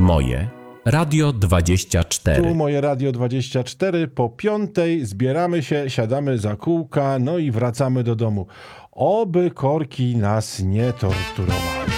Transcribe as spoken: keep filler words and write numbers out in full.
Moje Radio dwadzieścia cztery. Tu moje Radio dwadzieścia cztery. Po piątej zbieramy się, siadamy za kółka, no i wracamy do domu. Oby korki nas nie torturowały.